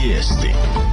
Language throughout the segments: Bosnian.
Vijesti.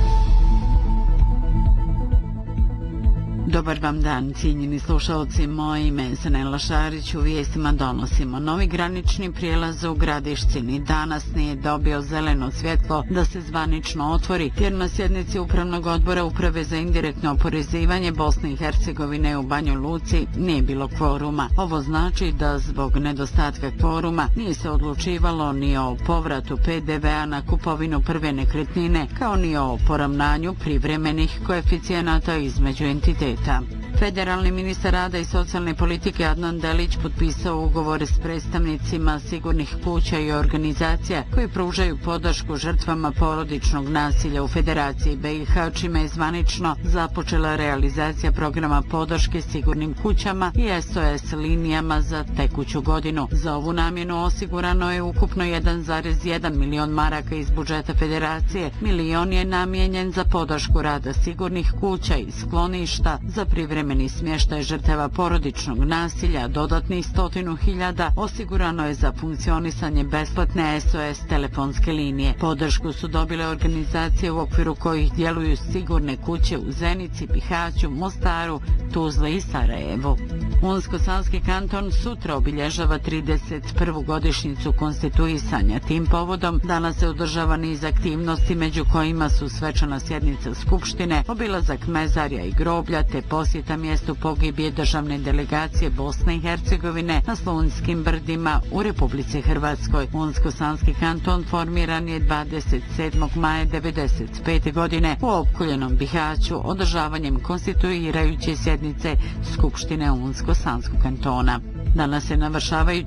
Dobar vam dan, cijenjeni slušalci, moje ime je Sanela Šarić. U vijestima donosimo: novi granični prijelaz u Gradišci ni danas nije dobio zeleno svjetlo da se zvanično otvori, jer na sjednici Upravnog odbora Uprave za indirektno oporezivanje Bosne i Hercegovine u Banju Luci nije bilo kvoruma. Ovo znači da zbog nedostatka kvoruma nije se odlučivalo ni o povratu PDV-a na kupovinu prve nekretnine, kao ni o poravnanju privremenih koeficijenata između entiteta. Federalni ministar rada i socijalne politike Adnan Delić potpisao ugovore s predstavnicima sigurnih kuća i organizacija koji pružaju podršku žrtvama porodičnog nasilja u Federaciji BiH, čime je zvanično započela realizacija programa podrške sigurnim kućama i SOS linijama za tekuću godinu. Za ovu namjenu osigurano je ukupno 1,1 milion maraka iz budžeta Federacije. Milion je namijenjen za podršku rada sigurnih kuća i skloništa za privremeni smještaj žrtava porodičnog nasilja. Dodatnih 100.000 osigurano je za funkcionisanje besplatne SOS telefonske linije. Podršku su dobile organizacije u okviru kojih djeluju sigurne kuće u Zenici, Bihaću, Mostaru, Tuzli i Sarajevu. Unsko-Sanski kanton sutra obilježava 31. godišnjicu konstituisanja. Tim povodom danas se održava niz aktivnosti, među kojima su svečana sjednica Skupštine, obilazak mezarja i groblja te posjeta mjestu pogibije državne delegacije Bosne i Hercegovine na Slunjskim brdima u Republici Hrvatskoj. Unsko-Sanski kanton formiran je 27. maja 1995. godine u opkoljenom Bihaću održavanjem konstituirajuće sjednice Skupštine Unsko-Sanskog kantona. Danas se navršavaju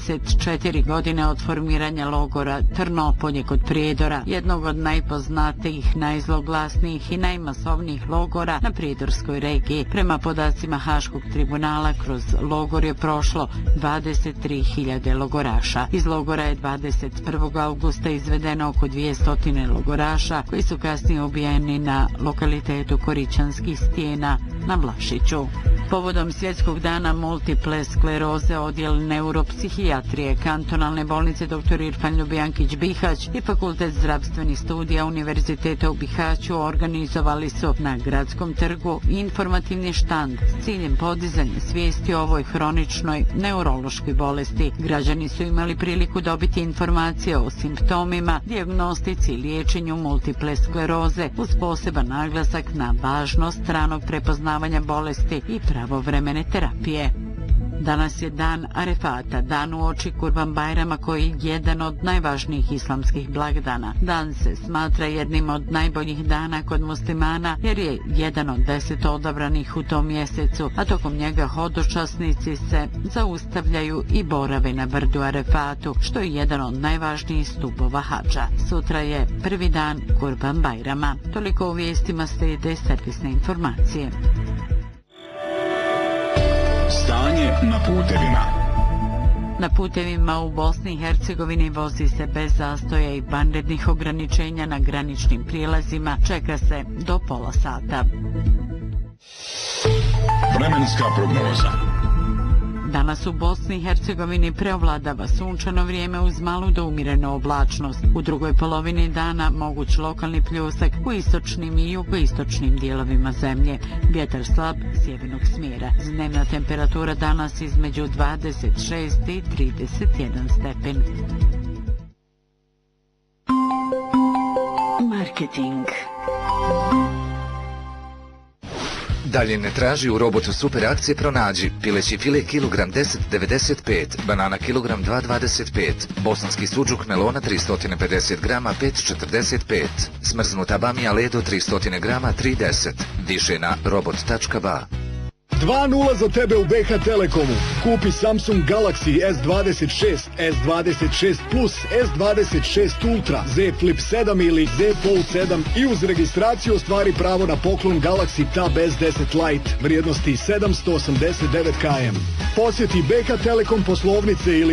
34 godine od formiranja logora Trnopolje kod Prijedora, jednog od najpoznatijih, najzloglasnijih i najmasovnijih logora na Prijedorskoj regiji. Prema podacima Haškog tribunala, kroz logor je prošlo 23.000 logoraša. Iz logora je 21. augusta izvedeno oko 200 logoraša, koji su kasnije ubijeni na lokalitetu Korićanskih stijena na Vlašiću. Povodom Svjetskog dana multiple skleroze, odjel neuropsihijatrije kantonalne bolnice dr. Irfan Ljubijankić Bihać i Fakultet zdravstvenih studija Univerziteta u Bihaću organizovali su na Gradskom trgu informativni štand s ciljem podizanja svijesti o ovoj hroničnoj neurološkoj bolesti. Građani su imali priliku dobiti informacije o simptomima, dijagnostici i liječenju multiple skleroze uz poseban naglasak na važnost ranog prepoznavanja bolesti i pravovremene terapije. Danas je dan Arefata, dan uoči Kurban Bajrama, koji je jedan od najvažnijih islamskih blagdana. Dan se smatra jednim od najboljih dana kod muslimana jer je jedan od 10 odabranih u tom mjesecu, a tokom njega hodočasnici se zaustavljaju i borave na brdu Arefatu, što je jedan od najvažnijih stubova hadža. Sutra je prvi dan Kurban Bajrama. Toliko u vijestima, slijede servisne informacije. Stanje na putevima. Na putevima u Bosni i Hercegovini vozi se bez zastoja i vanrednih ograničenja na graničnim prijelazima. Čeka se do pola sata. Vremenska prognoza. Danas u Bosni i Hercegovini preovladava sunčano vrijeme uz malu do umjerenu oblačnost. U drugoj polovini dana moguć lokalni pljusak u istočnim i jugoistočnim dijelovima zemlje. Vjetar slab sjevernog smjera. Dnevna temperatura danas između 26 i 31 stepen. Marketing. Dalje ne traži u robotu super akcije pronađi pileći file kilogram 10,95, banana kilogram 2,25, bosanski suđuk melona 350 grama 5,45, smrznuta bamija ledo 300 grama 3,10. Više na robot.ba. 2:0 za tebe u BH Telekomu. Kupi Samsung Galaxy S26, S26 Plus, S26 Ultra, Z Flip 7 ili Z Fold 7 i uz registraciju ostvari pravo na poklon Galaxy Tab S10 Lite vrijednosti 789 km. Posjeti BH Telekom poslovnice ili